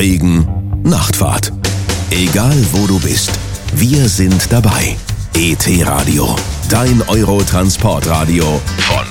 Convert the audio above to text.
Regen, Nachtfahrt. Egal wo du bist, wir sind dabei. ET Radio, dein Euro-Transportradio von